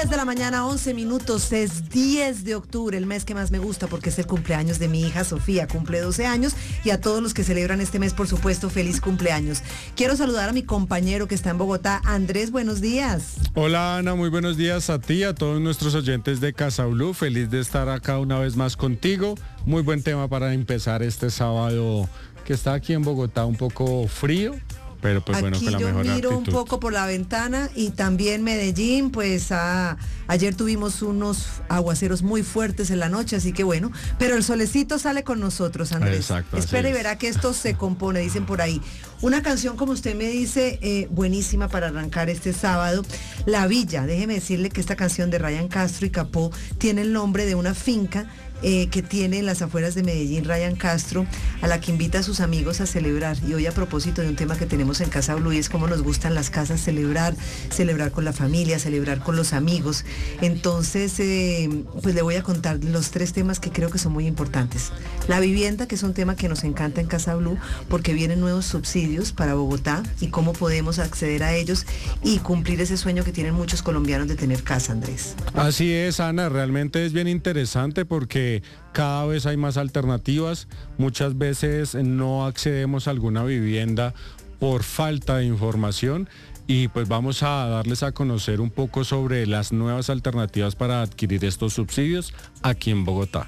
10 de la mañana, 11 minutos, es 10 de octubre, el mes que más me gusta porque es el cumpleaños de mi hija Sofía, cumple 12 años y a todos los que celebran este mes, por supuesto, feliz cumpleaños. Quiero saludar a mi compañero que está en Bogotá, Andrés, buenos días. Hola Ana, muy buenos días a ti, a todos nuestros oyentes de Casa Blue, feliz de estar acá una vez más contigo. Muy buen tema para empezar este sábado que está aquí en Bogotá un poco frío. Pero pues bueno, aquí con la yo mejor miro actitud. un poco por la ventana y también Medellín, pues ayer tuvimos unos aguaceros muy fuertes en la noche, así que bueno, pero el solecito sale con nosotros, Andrés. Exacto. Espera y verá que esto se compone, dicen por ahí. Una canción, como usted me dice, buenísima para arrancar este sábado, La Villa. Déjeme decirle que esta canción de Ryan Castro y Capó tiene el nombre de una finca que tiene en las afueras de Medellín Ryan Castro, a la que invita a sus amigos a celebrar. Y hoy, a propósito de un tema que tenemos en Casa Blue, y es cómo nos gustan las casas, celebrar con la familia, celebrar con los amigos. Entonces, pues le voy a contar los 3 temas que creo que son muy importantes. La vivienda, que es un tema que nos encanta en Casa Blue, porque vienen nuevos subsidios para Bogotá y cómo podemos acceder a ellos y cumplir ese sueño que tienen muchos colombianos de tener casa, Andrés. Así es, Ana, realmente es bien interesante porque cada vez hay más alternativas. Muchas veces no accedemos a alguna vivienda por falta de información y pues vamos a darles a conocer un poco sobre las nuevas alternativas para adquirir estos subsidios aquí en Bogotá.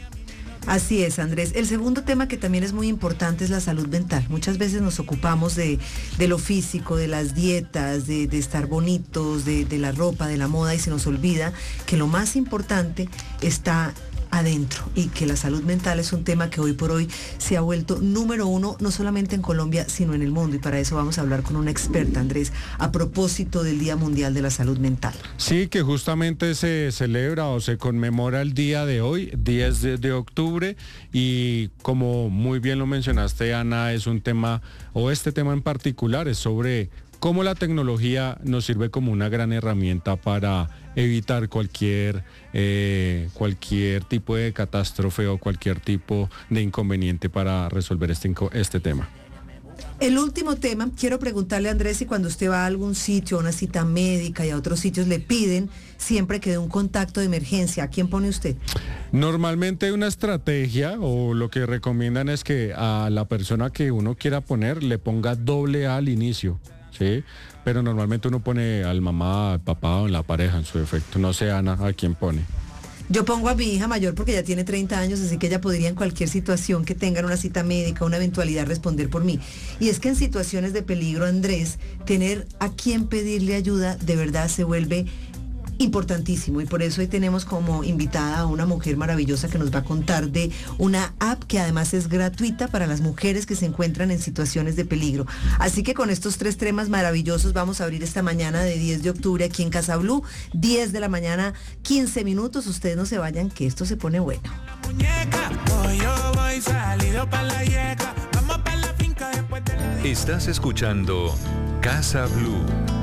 Así es, Andrés. El segundo tema que también es muy importante es la salud mental. Muchas veces nos ocupamos de lo físico, de las dietas, de estar bonitos, de la ropa, de la moda, y se nos olvida que lo más importante está adentro y que la salud mental es un tema que hoy por hoy se ha vuelto número 1, no solamente en Colombia, sino en el mundo. Y para eso vamos a hablar con una experta, Andrés, a propósito del Día Mundial de la Salud Mental. Sí, que justamente se celebra o se conmemora el día de hoy, 10 de octubre, y como muy bien lo mencionaste, Ana, es un tema, o este tema en particular, es sobre cómo la tecnología nos sirve como una gran herramienta para evitar cualquier tipo de catástrofe o cualquier tipo de inconveniente para resolver este tema. El último tema, quiero preguntarle a Andrés si cuando usted va a algún sitio, a una cita médica y a otros sitios le piden siempre que dé un contacto de emergencia, ¿a quién pone usted? Normalmente una estrategia o lo que recomiendan es que a la persona que uno quiera poner le ponga AA al inicio. Sí, pero normalmente uno pone al mamá, al papá o en la pareja en su defecto. No sé, Ana, ¿a quién pone? Yo pongo a mi hija mayor porque ya tiene 30 años, así que ella podría en cualquier situación que tengan una cita médica, una eventualidad, responder por mí. Y es que en situaciones de peligro, Andrés, tener a quién pedirle ayuda de verdad se vuelve importantísimo, y por eso hoy tenemos como invitada a una mujer maravillosa que nos va a contar de una app que además es gratuita para las mujeres que se encuentran en situaciones de peligro. Así que con estos 3 temas maravillosos vamos a abrir esta mañana de 10 de octubre aquí en Casa Blue, 10 de la mañana, 15 minutos. Ustedes no se vayan, que esto se pone bueno. Estás escuchando Casa Blue.